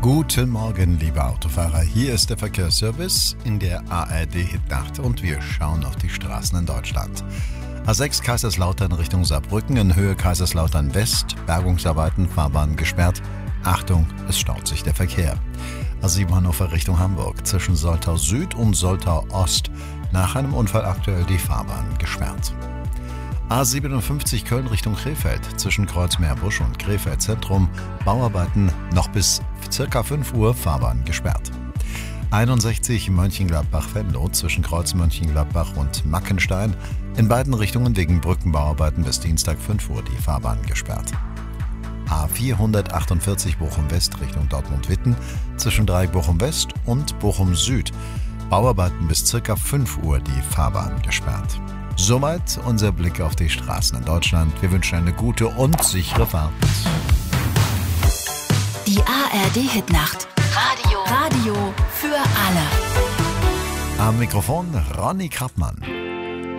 Guten Morgen, liebe Autofahrer. Hier ist der Verkehrsservice in der ARD-Hitnacht und wir schauen auf die Straßen in Deutschland. A6 Kaiserslautern Richtung Saarbrücken, in Höhe Kaiserslautern West, Bergungsarbeiten, Fahrbahn gesperrt. Achtung, es staut sich der Verkehr. A7 Hannover Richtung Hamburg, zwischen Soltau Süd und Soltau Ost, nach einem Unfall aktuell die Fahrbahn gesperrt. A57 Köln Richtung Krefeld, zwischen Kreuzmeerbusch und Krefeld Zentrum, Bauarbeiten, noch bis ca. 5 Uhr Fahrbahn gesperrt. 61 Mönchengladbach-Venlo, zwischen Kreuz Mönchengladbach und Mackenstein, in beiden Richtungen wegen Brückenbauarbeiten bis Dienstag 5 Uhr die Fahrbahn gesperrt. A448 Bochum West Richtung Dortmund-Witten, zwischen Dreieck Bochum West und Bochum Süd, Bauarbeiten bis ca. 5 Uhr die Fahrbahn gesperrt. Soweit unser Blick auf die Straßen in Deutschland. Wir wünschen eine gute und sichere Fahrt. Die ARD-Hitnacht. Radio für alle. Am Mikrofon Ronny Krappmann.